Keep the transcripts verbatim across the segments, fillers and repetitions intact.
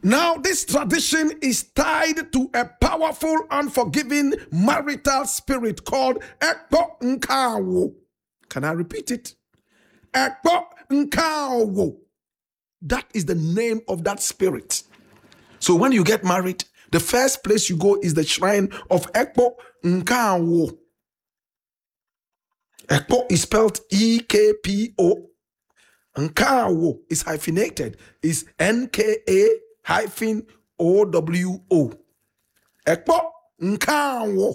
Now, this tradition is tied to a powerful, unforgiving marital spirit called Ekpo Nkawo. Can I repeat it? Ekpo Nkawo. That is the name of that spirit. So when you get married, the first place you go is the shrine of Ekpo Nkawo. Ekpo is spelled E K P O. Nkawo is hyphenated, is N K A hyphen O W O. Ekpo Nkawo.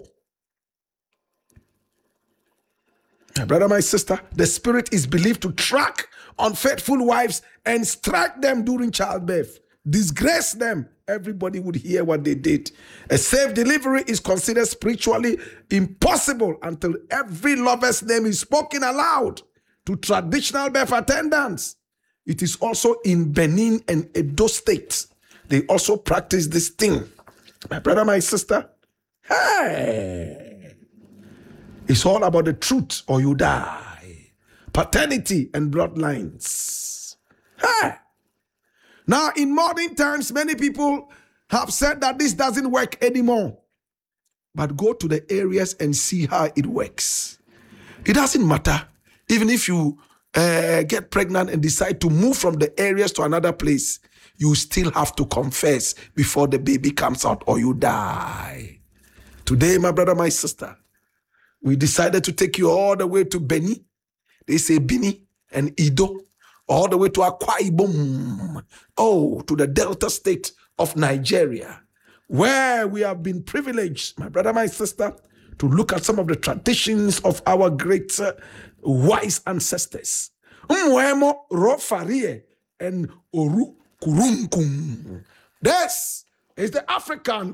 My brother, my sister, the spirit is believed to track unfaithful wives and strike them during childbirth, disgrace them. Everybody would hear what they did. A safe delivery is considered spiritually impossible until every lover's name is spoken aloud to traditional birth attendants. It is also in Benin and Edo states. They also practice this thing. My brother, my sister, hey, it's all about the truth or you die. Paternity and bloodlines. Hey. Now, in modern times, many people have said that this doesn't work anymore. But go to the areas and see how it works. It doesn't matter. Even if you uh, get pregnant and decide to move from the areas to another place, you still have to confess before the baby comes out or you die. Today, my brother, my sister, we decided to take you all the way to Beni. They say Bini and Ido. All the way to Akwa Ibom. Oh, to the Delta state of Nigeria, where we have been privileged, my brother, my sister, to look at some of the traditions of our great uh, wise ancestors. Mwemo Rofarie and Oru Kurunkum. This is the African